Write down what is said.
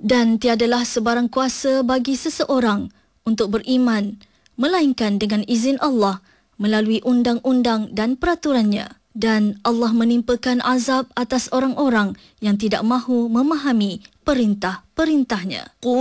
Dan tiadalah sebarang kuasa bagi seseorang untuk beriman melainkan dengan izin Allah melalui undang-undang dan peraturannya. Dan Allah menimpakan azab atas orang-orang yang tidak mahu memahami perintah-perintahnya.